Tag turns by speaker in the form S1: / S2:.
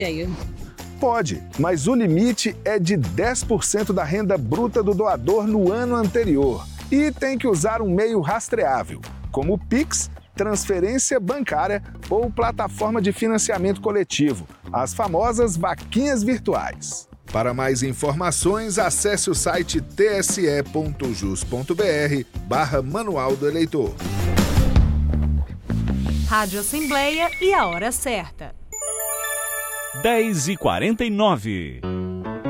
S1: Pode, mas o limite é de 10% da renda bruta do doador no ano anterior. E tem que usar um meio rastreável, como o Pix, transferência bancária ou plataforma de financiamento coletivo, as famosas vaquinhas virtuais. Para mais informações, acesse o site tse.jus.br/Manual do Eleitor.
S2: Rádio Assembleia e a hora certa.
S3: 10h49.